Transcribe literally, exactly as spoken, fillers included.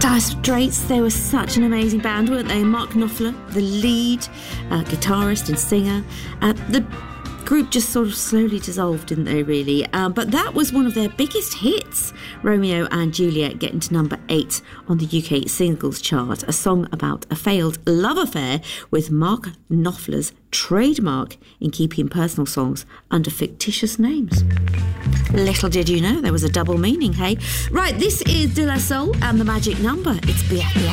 Dire Straits, they were such an amazing band, weren't they? Mark Knopfler, the lead uh, guitarist and singer. Uh, the group just sort of slowly dissolved, didn't they, really? Uh, but that was one of their biggest hits, Romeo and Juliet, getting to number eight on the U K singles chart, a song about a failed love affair with Mark Knopfler's trademark in keeping personal songs under fictitious names. Little did you know there was a double meaning, hey? Right, this is De La Soul and the magic number. It's B F B.